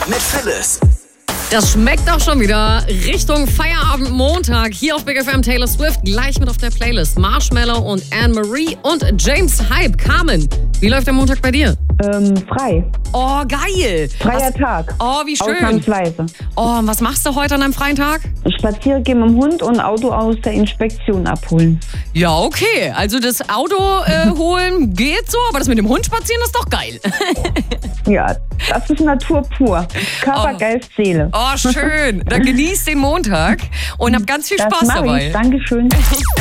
mit Phyllis. Das schmeckt doch schon wieder Richtung Feierabend Montag. Hier auf Big FM Taylor Swift, gleich mit auf der Playlist. Marshmello und Anne-Marie und James Hype. Carmen, wie läuft der Montag bei dir? Frei. Oh, geil. Freier Tag. Oh, wie schön. Ausnahmsweise. Oh, und was machst du heute an einem freien Tag? Spazieren gehen mit dem Hund und Auto aus der Inspektion abholen. Ja, okay. Also das Auto holen geht so, aber das mit dem Hund spazieren ist doch geil. Ja, das ist Natur pur. Körper, Geist, Seele. Oh, schön. Dann genieß den Montag und hab ganz viel Das Spaß mach dabei. ich. Dankeschön.